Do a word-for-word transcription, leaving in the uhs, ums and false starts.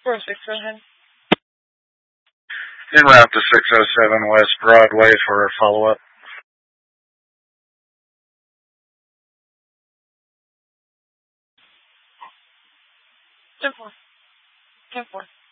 four six, go ahead. En route to six oh seven West Broadway for a follow-up. ten four. ten four.